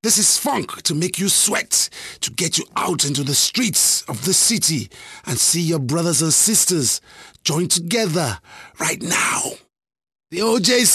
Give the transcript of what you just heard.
This is funk to make you sweat, to get you out into the streets of the city and see your brothers and sisters join together right now. The OJ